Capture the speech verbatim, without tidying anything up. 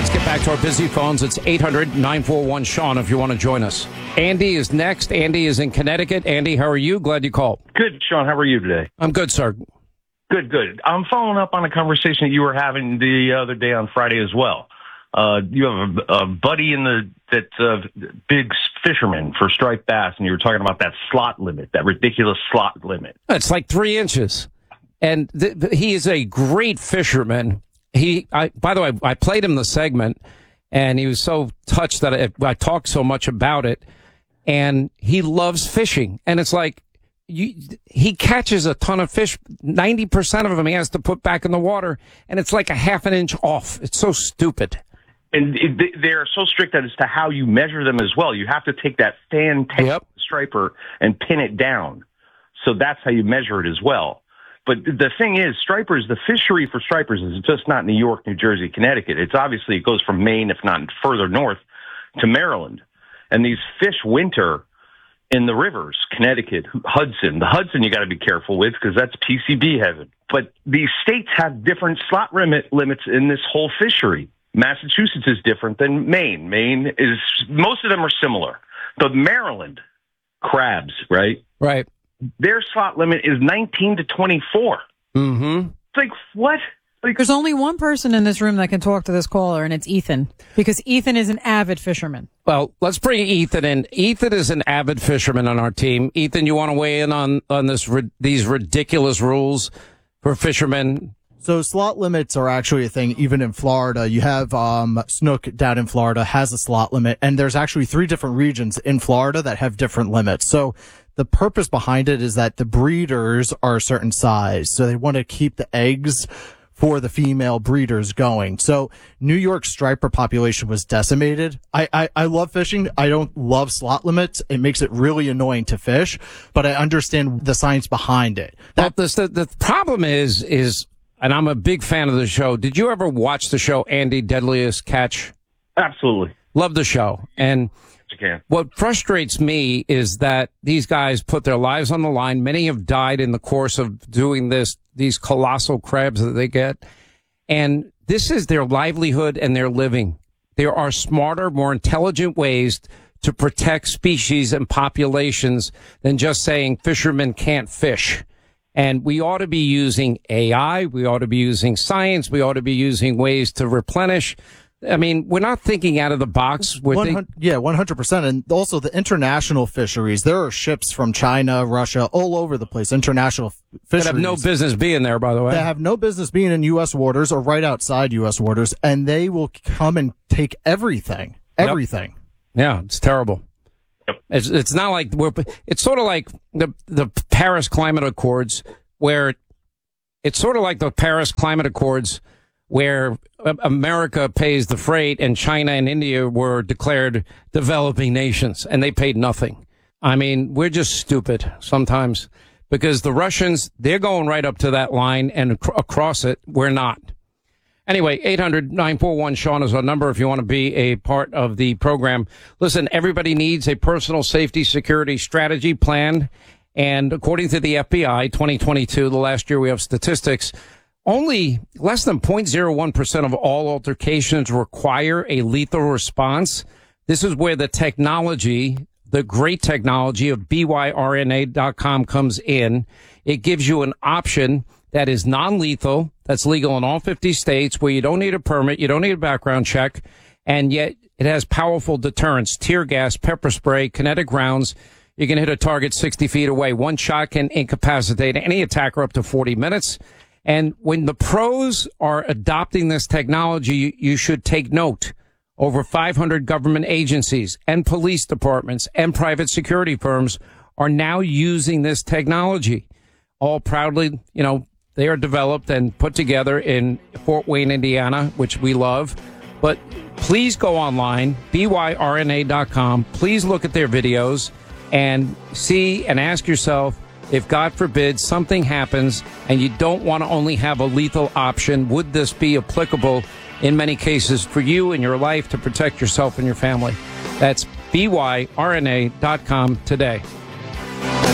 Let's get back to our busy phones. It's eight hundred nine four one Sean if you want to join us. Andy is next. Andy is in Connecticut. Andy, how are you? Glad you called. Good, Sean. How are you today? I'm good, sir. Good, good. I'm following up on a conversation that you were having the other day on Friday as well. Uh, you have a, a buddy in the that uh, big fisherman for striped bass, and you were talking about that slot limit, that ridiculous slot limit. It's like three inches. And th- th- he is a great fisherman. He, I, by the way, I played him the segment, and he was so touched that I, I talked so much about it. And he loves fishing. And it's like, you, he catches a ton of fish. ninety percent of them he has to put back in the water, and it's like a half an inch off. It's so stupid. And it, they're so strict as to how you measure them as well. You have to take that fan Yep. striper and pin it down. So that's how you measure it as well. But the thing is, stripers, the fishery for stripers is just not New York, New Jersey, Connecticut. It's obviously, it goes from Maine, if not further north, to Maryland. And these fish winter in the rivers, Connecticut, Hudson. The Hudson you got to be careful with because that's P C B heaven. But these states have different slot limit limits in this whole fishery. Massachusetts is different than Maine. Maine is, most of them are similar. But Maryland, crabs, right? Right. Their slot limit is nineteen to twenty-four. Mm-hmm. It's like, what? Like, There's only one person in this room that can talk to this caller, and it's Ethan, because Ethan is an avid fisherman. Well, let's bring Ethan in. Ethan is an avid fisherman on our team. Ethan, you want to weigh in on, on this these ridiculous rules for fishermen? So slot limits are actually a thing even in Florida. You have um Snook down in Florida has a slot limit, and there's actually three different regions in Florida that have different limits. So the purpose behind it is that the breeders are a certain size, so they want to keep the eggs for the female breeders going. So New York's striper population was decimated. I, I, I love fishing. I don't love slot limits. It makes it really annoying to fish, but I understand the science behind it. That, well, the, the problem is, is, and I'm a big fan of the show. Did you ever watch the show Andy Deadliest Catch? absolutely. Love the show. And You can. what frustrates me is that these guys put their lives on the line. Many have died in the course of doing this, these colossal crabs that they get. And this is their livelihood and their living. There are smarter, more intelligent ways to protect species and populations than just saying fishermen can't fish. And we ought to be using A I. We ought to be using science. We ought to be using ways to replenish. I mean, we're not thinking out of the box. We're think- yeah, one hundred percent. And also the international fisheries. There are ships from China, Russia, all over the place, international fisheries. that have no business being there, by the way. They have no business being in U S waters or right outside U S waters, and they will come and take everything. Everything. Yep. Yeah, it's terrible. Yep. It's, it's not like we're, it's sort of like the, the Paris Climate Accords, where it's sort of like the Paris Climate Accords, where America pays the freight and China and India were declared developing nations and they paid nothing. I mean, we're just stupid sometimes because the Russians, they're going right up to that line and ac- across it. We're not. Anyway, eight hundred nine four one Sean is our number if you want to be a part of the program. Listen, everybody needs a personal safety security strategy plan. And according to the F B I, twenty twenty-two, the last year we have statistics, only less than zero point zero one percent of all altercations require a lethal response. This is where the technology, the great technology of B Y R N A dot com comes in. It gives you an option that is non-lethal, that's legal in all fifty states, where you don't need a permit, you don't need a background check, and yet it has powerful deterrents, tear gas, pepper spray, kinetic rounds. You can hit a target sixty feet away. One shot can incapacitate any attacker up to forty minutes. And when the pros are adopting this technology, you, you should take note. Over five hundred government agencies and police departments and private security firms are now using this technology. All proudly, you know, they are developed and put together in Fort Wayne, Indiana, which we love. But please go online, B Y R N A dot com. Please look at their videos and see and ask yourself, if God forbid something happens and you don't want to only have a lethal option, would this be applicable in many cases for you in your life to protect yourself and your family? That's B Y R N A dot com today.